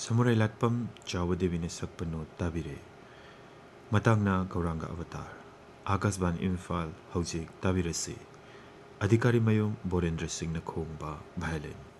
Samurai लाटपम चावदेवी सकपनो ताबिरे मतंगना Gauranga अवतार आकाशवाणी इम्फाल हौजिक ताबिरसी अधिकारी Mayum बोरेंद्र Singh खोंबा violin.